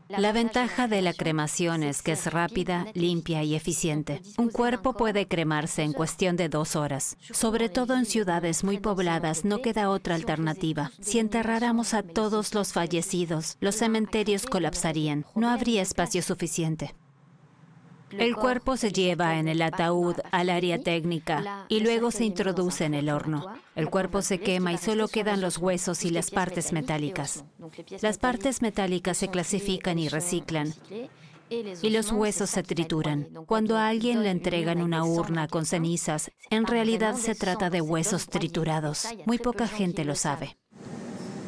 La ventaja de la cremación es que es rápida, limpia y eficiente. Un cuerpo puede cremarse en cuestión de 2 horas. Sobre todo en ciudades muy pobladas no queda otra alternativa. Si enterráramos a todos los fallecidos, los cementerios colapsarían. No habría espacio suficiente. El cuerpo se lleva en el ataúd al área técnica y luego se introduce en el horno. El cuerpo se quema y solo quedan los huesos y las partes metálicas. Las partes metálicas se clasifican y reciclan, y los huesos se trituran. Cuando a alguien le entregan una urna con cenizas, en realidad se trata de huesos triturados. Muy poca gente lo sabe.